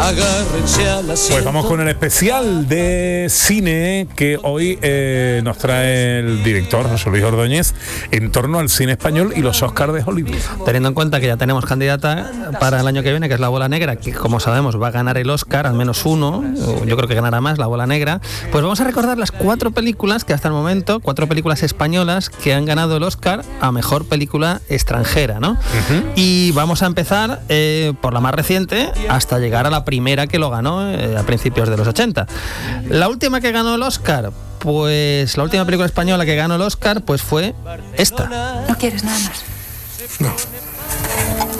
agárrense al asiento. Pues vamos con el especial de cine que hoy nos trae el director José Luis Ordóñez en torno al cine español y los Oscars de Hollywood. Teniendo en cuenta que ya tenemos candidata para el año que viene, que es La Bola Negra, que como sabemos va a ganar el Oscar, al menos uno, yo creo que ganará más La Bola Negra, pues vamos a recordar las 4 películas que hasta el momento, 4 películas españolas que han ganado el Oscar a Mejor Película Extranjera, ¿no? Y vamos a empezar por la más reciente hasta llegar a la primera que lo ganó a principios de los 80. La última que ganó el Oscar, pues la última película española que ganó el Oscar, pues fue esta. ¿No quieres nada más? No.